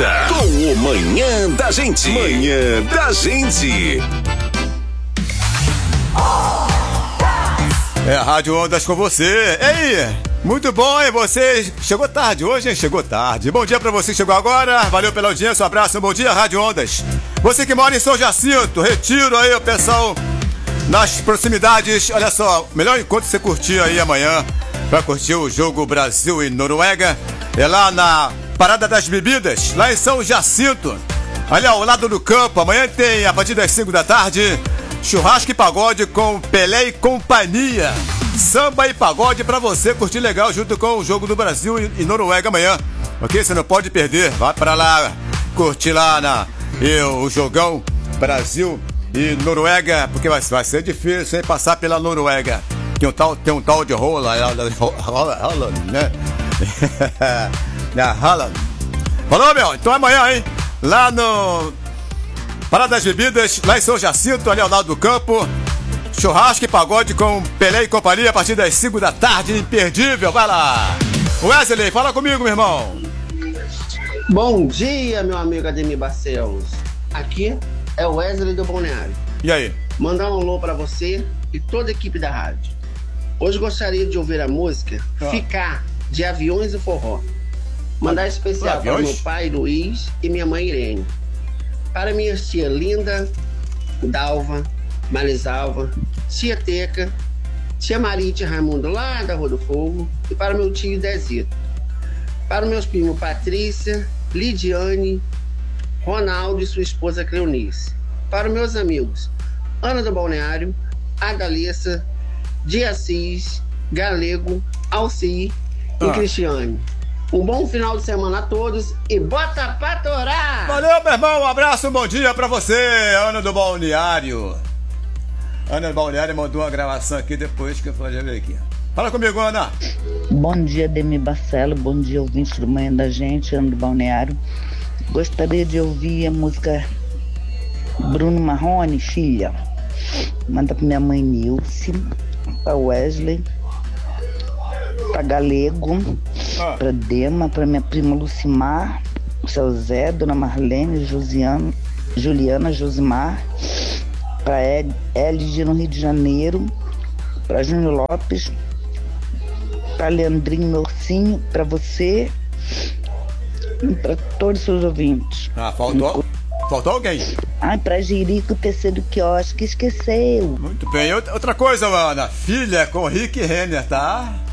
volta com o Manhã da Gente. Manhã da Gente. É a Rádio Ondas com você. Ei, muito bom, hein? Você chegou tarde hoje, hein? Chegou tarde. Bom dia pra você que chegou agora. Valeu pela audiência, um abraço, bom dia, Rádio Ondas. Você que mora em São Jacinto, Retiro aí, o pessoal nas proximidades. Olha só, melhor encontro você curtir aí amanhã, pra curtir o jogo Brasil e Noruega, é lá na Parada das Bebidas, lá em São Jacinto, ali ao lado do campo. Amanhã tem, a partir das 5 da tarde, churrasco e pagode com Pelé e companhia. Samba e pagode pra você curtir legal junto com o jogo do Brasil e Noruega amanhã. Ok? Você não pode perder. Vai pra lá, curtir lá o jogão Brasil e Noruega, porque vai ser difícil, hein? Passar pela Noruega. Tem um tal de Rola, né? Holland. Falou, meu? Então amanhã, hein? Lá no Parada das Bebidas, lá em São Jacinto, ali ao lado do campo. Churrasco e pagode com Pelé e companhia a partir das 5 da tarde, imperdível. Vai lá. Wesley, fala comigo, meu irmão. Bom dia, meu amigo Ademir Barcelos. Aqui é o Wesley do Balneário. E aí? Mandar um alô pra você e toda a equipe da rádio. Hoje gostaria de ouvir a música Ficar, de Aviões e Forró. Mandar especial para meu pai Luiz e minha mãe Irene. Para minha tia Linda, Dalva, Marisalva, tia Teca, tia Maria e tia Raimundo lá da Rua do Fogo. E para meu tio Dezito. Para meus primos Patrícia, Lidiane, Ronaldo e sua esposa Cleonice. Para meus amigos Ana do Balneário, Adalissa, de Assis, Galego, Alci e Cristiane. Um bom final de semana a todos e bota pra torar! Valeu, meu irmão, um abraço, um bom dia pra você, Ana do Balneário. Ana do Balneário mandou uma gravação aqui depois que eu falei aqui. Fala comigo, Ana. Bom dia, Ademir Barcelos, bom dia, ouvinte do Manhã da Gente, Ana do Balneário. Gostaria de ouvir a música Bruno Marrone, Filha. Manda pra minha mãe Nilce, pra Wesley, pra Galego, pra Dema, pra minha prima Lucimar, seu Zé, Dona Marlene, Juliana, Josimar, pra Elide no Rio de Janeiro, pra Júnior Lopes, pra Leandrinho, meu ursinho, pra você e pra todos os seus ouvintes. Faltou alguém? Ai, pra Jerico, PC do quiosque, esqueceu. Muito bem, outra coisa, Ana, Filha com Rick Renner, tá?